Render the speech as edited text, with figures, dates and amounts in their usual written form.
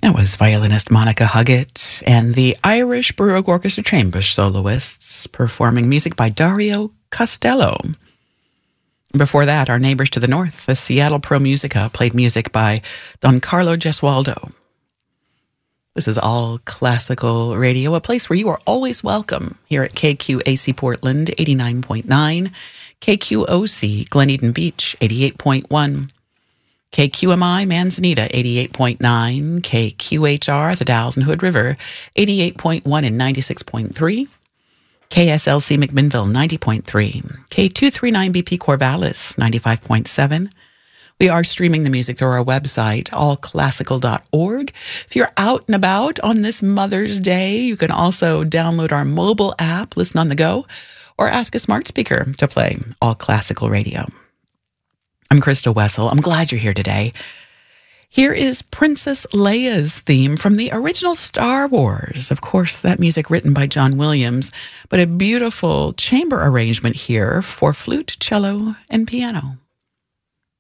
That was violinist Monica Huggett and the Irish Baroque Orchestra Chamber soloists performing music by Dario Costello. Before that, our neighbors to the north, the Seattle Pro Musica, played music by Don Carlo Gesualdo. This is All Classical Radio, a place where you are always welcome here at KQAC Portland, 89.9, KQOC Glen Eden Beach, 88.1, KQMI Manzanita, 88.9, KQHR The Dalles and Hood River, 88.1 and 96.3, KSLC McMinnville, 90.3, K239BP Corvallis, 95.7. We are streaming the music through our website, allclassical.org. If you're out and about on this Mother's Day, you can also download our mobile app, listen on the go, or ask a smart speaker to play All Classical Radio. I'm Krista Wessel. I'm glad you're here today. Here is Princess Leia's theme from the original Star Wars. Of course, that music written by John Williams, but a beautiful chamber arrangement here for flute, cello, and piano.